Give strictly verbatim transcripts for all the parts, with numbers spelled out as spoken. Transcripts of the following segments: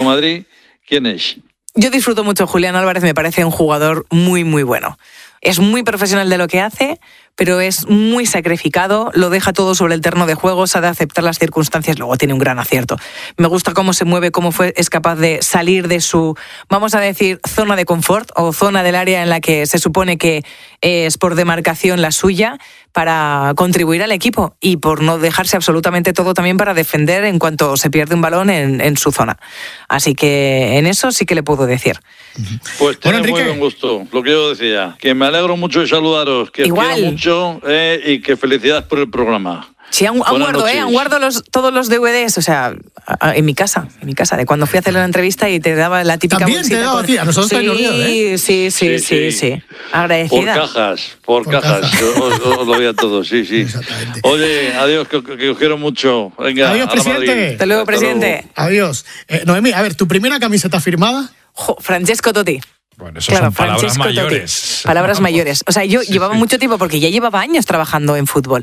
Madrid, ¿quién es? Yo disfruto mucho. Julián Álvarez me parece un jugador muy, muy bueno. Es muy profesional de lo que hace, pero es muy sacrificado, lo deja todo sobre el terreno de juego, sabe aceptar las circunstancias, luego tiene un gran acierto. Me gusta cómo se mueve, cómo fue, es capaz de salir de su, vamos a decir, zona de confort o zona del área en la que se supone que es por demarcación la suya, para contribuir al equipo y por no dejarse absolutamente todo también para defender en cuanto se pierde un balón en, en su zona. Así que en eso sí que le puedo decir. Pues tiene bueno, muy buen gusto, lo que yo decía, que me alegro mucho de saludaros, que Igual. os quiero mucho eh, y que felicidades por el programa. Sí, aún, aún guardo, ¿eh? Aún guardo los, todos los D V Ds, o sea, a, a, en mi casa, en mi casa, de cuando fui a hacer una entrevista y te daba la típica ¿También bolsita. te daba con... a ti? A nosotros sí, también nos dio, ¿eh? Sí, sí, sí, sí, sí, sí. Agradecida. Por cajas, por, por cajas, cajas. Os, os lo voy a todos, sí, sí. Exactamente. Oye, adiós, que, que os quiero mucho. Venga, adiós, presidente. Hasta luego, presidente. Luego. Adiós. Eh, Noemí, a ver, ¿tu primera camiseta firmada? Jo, Francesco Totti. Bueno, eso claro, son palabras Francesco mayores. Totti. Palabras mayores. O sea, yo sí, llevaba sí. mucho tiempo, porque ya llevaba años trabajando en fútbol,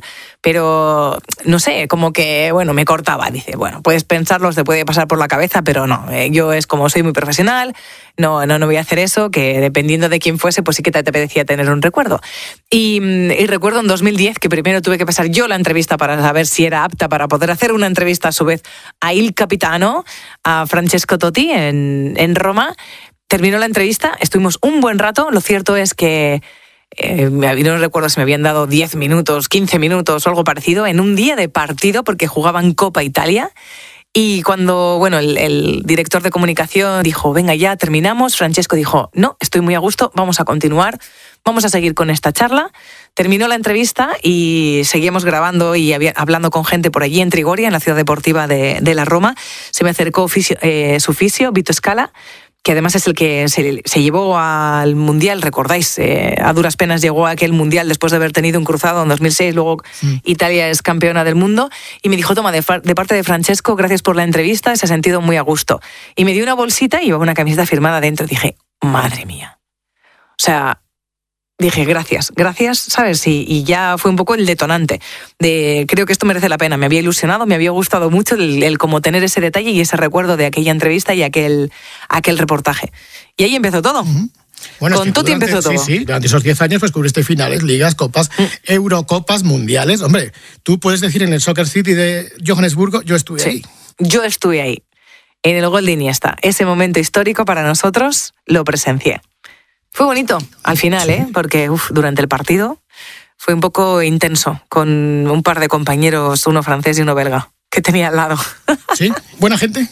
pero no sé, como que, bueno, me cortaba. Dice, bueno, puedes pensarlo, te puede pasar por la cabeza, pero no. Eh, yo es como soy muy profesional, no, no, no voy a hacer eso, que dependiendo de quién fuese, pues sí que te apetecía tener un recuerdo. Y, y recuerdo en dos mil diez que primero tuve que pasar yo la entrevista para saber si era apta para poder hacer una entrevista a su vez a Il Capitano, a Francesco Totti en, en Roma. Terminó la entrevista, estuvimos un buen rato, lo cierto es que eh, no recuerdo si me habían dado diez minutos, quince minutos o algo parecido, en un día de partido porque jugaban Copa Italia. Y cuando bueno, el, el director de comunicación dijo, venga ya, terminamos, Francesco dijo, no, estoy muy a gusto, vamos a continuar, vamos a seguir con esta charla. Terminó la entrevista y seguíamos grabando y había, hablando con gente por allí en Trigoria, en la ciudad deportiva de, de la Roma. Se me acercó fisio, eh, su fisio, Vito Scala, que además es el que se, se llevó al Mundial, recordáis, eh, a duras penas llegó a aquel Mundial después de haber tenido un cruzado en dos mil seis, luego sí. Italia es campeona del mundo, y me dijo, toma, de, de parte de Francesco, gracias por la entrevista, se ha sentido muy a gusto. Y me dio una bolsita y llevaba una camiseta firmada dentro, dije, madre mía. O sea, dije, gracias, gracias, ¿sabes? Y, y ya fue un poco el detonante de, creo que esto merece la pena, me había ilusionado, me había gustado mucho el, el como tener ese detalle y ese recuerdo de aquella entrevista y aquel, aquel reportaje. Y ahí empezó todo. Uh-huh. Bueno, con Totti empezó todo. Sí, sí, durante esos diez años pues cubriste finales, ligas, copas, mm. Eurocopas, mundiales. Hombre, tú puedes decir en el Soccer City de Johannesburgo, yo estuve sí, ahí. Yo estuve ahí, en el gol de Iniesta. Ese momento histórico para nosotros lo presencié. Fue bonito al final, ¿eh? Porque uf, durante el partido fue un poco intenso, con un par de compañeros, uno francés y uno belga, que tenía al lado. ¿Sí? ¿Buena gente?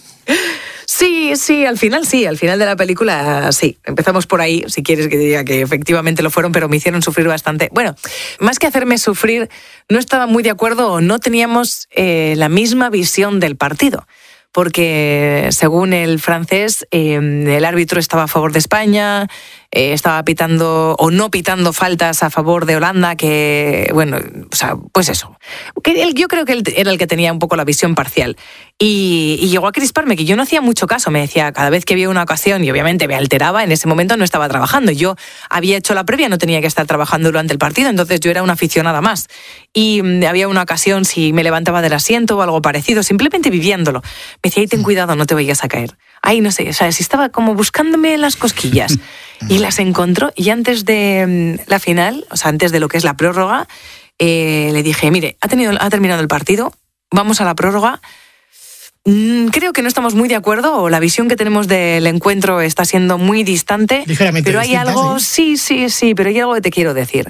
Sí, sí, al final sí, al final de la película sí. Empezamos por ahí, si quieres que diga que efectivamente lo fueron, pero me hicieron sufrir bastante. Bueno, más que hacerme sufrir, no estaba muy de acuerdo o no teníamos eh, la misma visión del partido. Porque según el francés, eh, el árbitro estaba a favor de España, eh, estaba pitando o no pitando faltas a favor de Holanda, que, bueno, o sea, pues eso. Que él, yo creo que él era el que tenía un poco la visión parcial. Y, y llegó a crisparme, que yo no hacía mucho caso. Me decía, cada vez que había una ocasión, y obviamente me alteraba, en ese momento no estaba trabajando. Yo había hecho la previa, no tenía que estar trabajando durante el partido, entonces yo era una aficionada más. Y mmm, había una ocasión, si me levantaba del asiento o algo parecido, simplemente viviéndolo. Me decía, ahí ten cuidado, no te vayas a caer. Ahí no sé, o sea, si estaba como buscándome las cosquillas. Y las encontró, y antes de la final, o sea, antes de lo que es la prórroga, eh, le dije, mire, ha, tenido, ha terminado el partido, vamos a la prórroga. Mm, creo que no estamos muy de acuerdo, o la visión que tenemos del encuentro está siendo muy distante. Ligeramente pero hay distinta, algo, sí, sí, sí, pero hay algo que te quiero decir.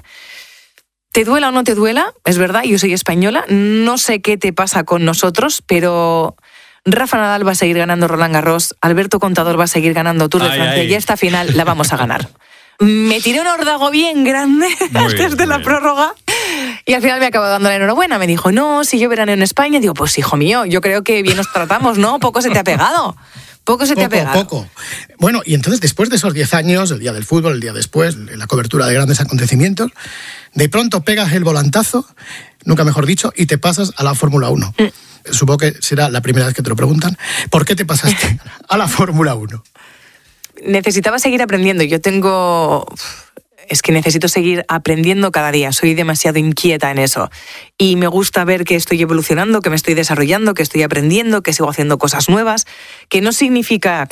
Te duela o no te duela, es verdad, yo soy española, no sé qué te pasa con nosotros, pero Rafa Nadal va a seguir ganando Roland Garros, Alberto Contador va a seguir ganando Tour de ay, Francia ay. Y esta final la vamos a ganar. Me tiré un ordago bien grande muy antes bien, de la bien. prórroga y al final me acabó dando la enhorabuena. Me dijo, no, si yo veraneo en España. Digo, pues hijo mío, yo creo que bien nos tratamos, ¿no? Poco se te ha pegado. Poco se poco, te ha pegado. Poco. Bueno, y entonces después de esos diez años, el día del fútbol, el día después, la cobertura de grandes acontecimientos, de pronto pegas el volantazo, nunca mejor dicho, y te pasas a la Fórmula uno. Mm. Supongo que será la primera vez que te lo preguntan. ¿Por qué te pasaste a la Fórmula uno? Necesitaba seguir aprendiendo. Yo tengo... Es que necesito seguir aprendiendo cada día. Soy demasiado inquieta en eso. Y me gusta ver que estoy evolucionando, que me estoy desarrollando, que estoy aprendiendo, que sigo haciendo cosas nuevas, que no significa...